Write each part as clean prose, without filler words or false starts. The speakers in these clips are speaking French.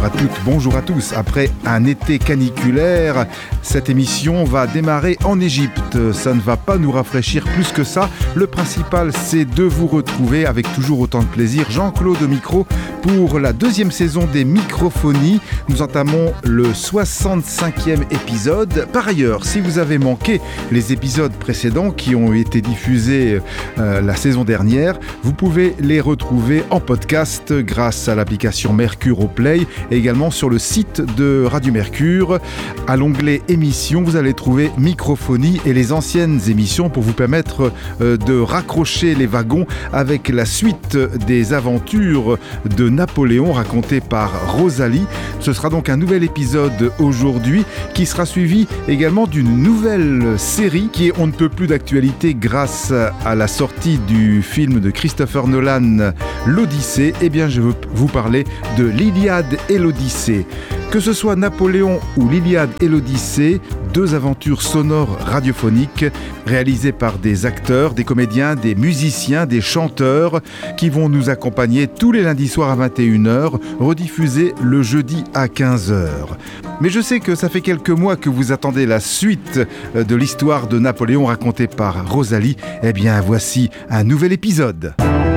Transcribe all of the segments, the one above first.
Bonjour à toutes, bonjour à tous. Après un été caniculaire, cette émission va démarrer en Égypte. Ça ne va pas nous rafraîchir plus que ça. Le principal, c'est de vous retrouver avec toujours autant de plaisir. Jean-Claude au micro pour la deuxième saison des Microphonies. Nous entamons le 65e épisode. Par ailleurs, si vous avez manqué les épisodes précédents qui ont été diffusés la saison dernière, vous pouvez les retrouver en podcast grâce à l'application Mercure au Play et également sur le site de Radio Mercure. À l'onglet émissions, vous allez trouver Microphonie et les anciennes émissions pour vous permettre de raccrocher les wagons avec la suite des aventures de Napoléon racontées par Rosalie. Ce sera donc un nouvel épisode aujourd'hui qui sera suivi également d'une nouvelle série qui est on ne peut plus d'actualité grâce à la sortie du film de Christopher Nolan, l'Odyssée. Eh bien, je veux vous parler de l'Iliade et l'Odyssée. Que ce soit Napoléon ou l'Iliade et l'Odyssée, deux aventures sonores radiophoniques réalisées par des acteurs, des comédiens, des musiciens, des chanteurs qui vont nous accompagner tous les lundis soirs à 21h, rediffusés le jeudi à 15h. Mais je sais que ça fait quelques mois que vous attendez la suite de l'histoire de Napoléon racontée par Rosalie. Eh bien, voici un nouvel épisode.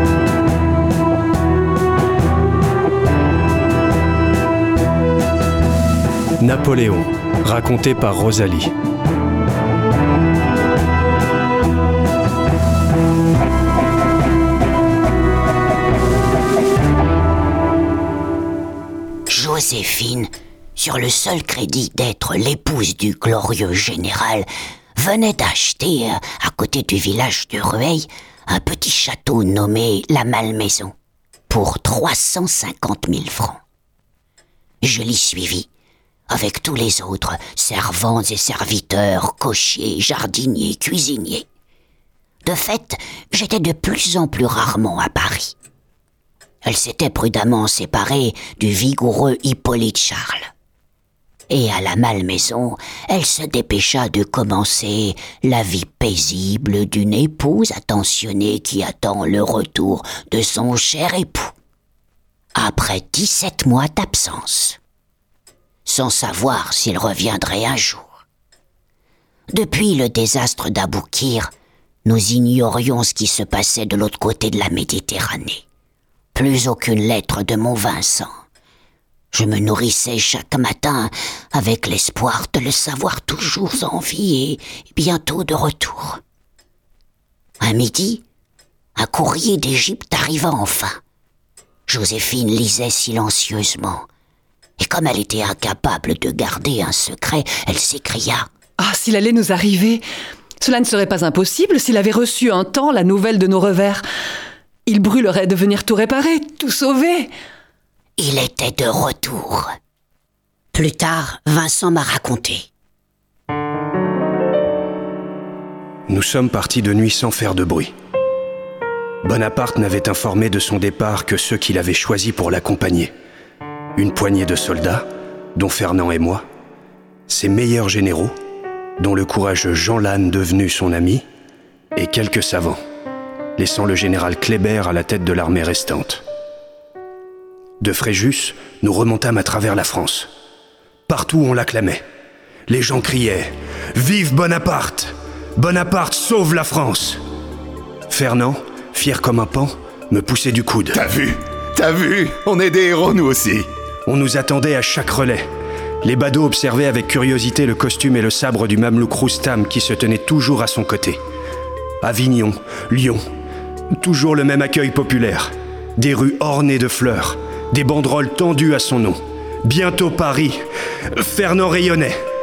Napoléon, raconté par Rosalie. Joséphine, sur le seul crédit d'être l'épouse du glorieux général, venait d'acheter, à côté du village de Rueil, un petit château nommé La Malmaison, pour 350 000 francs. Je l'y suivis, avec tous les autres, servantes et serviteurs, cochers, jardiniers, cuisiniers. De fait, j'étais de plus en plus rarement à Paris. Elle s'était prudemment séparée du vigoureux Hippolyte Charles. Et à la Malmaison, elle se dépêcha de commencer la vie paisible d'une épouse attentionnée qui attend le retour de son cher époux. Après 17 mois d'absence, sans savoir s'il reviendrait un jour. Depuis le désastre d'Aboukir, nous ignorions ce qui se passait de l'autre côté de la Méditerranée. Plus aucune lettre de mon Vincent. Je me nourrissais chaque matin avec l'espoir de le savoir toujours en vie et bientôt de retour. À midi, un courrier d'Égypte arriva enfin. Joséphine lisait silencieusement. Et comme elle était incapable de garder un secret, elle s'écria « Ah, s'il allait nous arriver, cela ne serait pas impossible s'il avait reçu un temps la nouvelle de nos revers. Il brûlerait de venir tout réparer, tout sauver. » Il était de retour. Plus tard, Vincent m'a raconté. Nous sommes partis de nuit sans faire de bruit. Bonaparte n'avait informé de son départ que ceux qu'il avait choisis pour l'accompagner. Une poignée de soldats, dont Fernand et moi, ses meilleurs généraux, dont le courageux Jean Lannes devenu son ami, et quelques savants, laissant le général Kléber à la tête de l'armée restante. De Fréjus, nous remontâmes à travers la France. Partout on l'acclamait. Les gens criaient « Vive Bonaparte ! Bonaparte sauve la France !» Fernand, fier comme un paon, me poussait du coude. T'as vu, on est des héros nous aussi. On nous attendait à chaque relais. Les badauds observaient avec curiosité le costume et le sabre du mamelouk Roustam qui se tenait toujours à son côté. Avignon, Lyon, toujours le même accueil populaire. Des rues ornées de fleurs, des banderoles tendues à son nom. Bientôt Paris, Fernand rayonnait.